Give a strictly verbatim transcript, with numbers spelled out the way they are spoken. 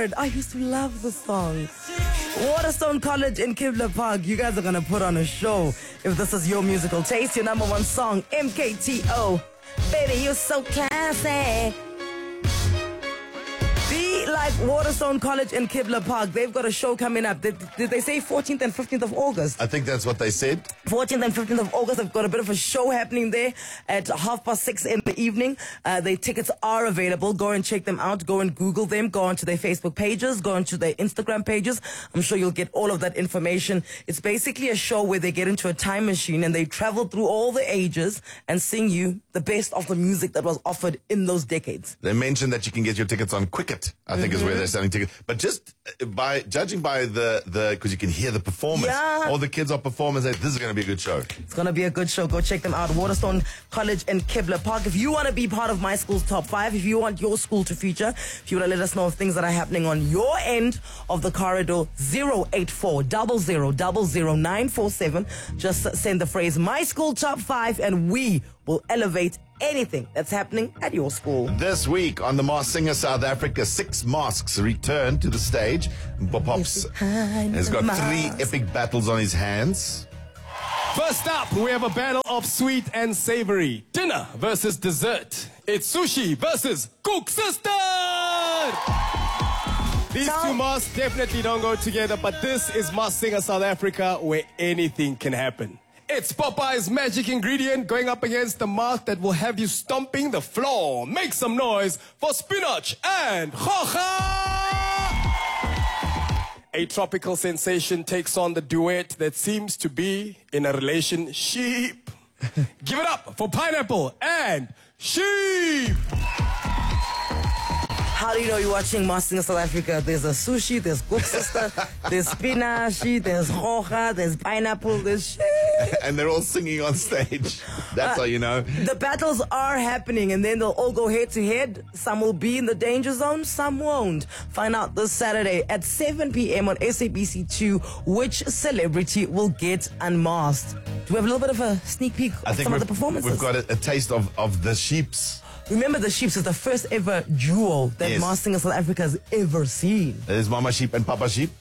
Hard. I used to love the song. Waterstone College in Kibla Park. You guys are going to put on a show if this is your musical taste. Your number one song, M K T O. Baby, you're so classy. Be like Waterstone College in Kibla Park. They've got a show coming up. Did, did they say fourteenth and fifteenth of August? I think that's what they said. fourteenth and fifteenth of August. They've got a bit of a show happening there at half past six in the evening. Uh, the tickets are available. Go and check them out. Go and Google them. Go onto their Facebook pages. Go onto their Instagram pages. I'm sure you'll get all of that information. It's basically a show where they get into a time machine and they travel through all the ages and sing you the best of the music that was offered in those decades. They mentioned that you can get your tickets on Quicket, I think mm-hmm. is where they're selling tickets. But just by judging by the, the because you can hear the performance. Yeah. All the kids are performers. This is going to be a good show. It's going to be a good show. Go check them out. Waterstone College in Kibla Park. If you want to be part of my school's top five, if you want your school to feature, if you want to let us know of things that are happening on your end of the corridor, zero eight four zero zero zero zero nine four seven. Just send the phrase, my school top five, and we will elevate anything that's happening at your school. This week on The Masked Singer South Africa, six masks return to the stage. Bob Pops has got three epic battles on his hands. First up, we have a battle of sweet and savory. Dinner versus dessert. It's sushi versus Cook Sister! These two masks definitely don't go together, but this is Masked Singer South Africa, where anything can happen. It's Popeye's magic ingredient going up against the mask that will have you stomping the floor. Make some noise for Spinach and Khocha! A tropical sensation takes on the duet that seems to be in a relationship. Give it up for Pineapple and Sheep! How do you know you're watching Masked Singer South Africa? There's a sushi, there's Cook Sister, there's spinach, there's hoja, there's pineapple, there's shit. And they're all singing on stage. That's uh, how you know. The battles are happening, and then they'll all go head to head. Some will be in the danger zone, some won't. Find out this Saturday at seven p.m. on S A B C two which celebrity will get unmasked. Do we have a little bit of a sneak peek of some of the performances? We've got a, a taste of, of the Sheeps. Remember, the Sheeps is the first ever duo that yes. Masked Singer South Africa has ever seen. There's Mama Sheep and Papa Sheep.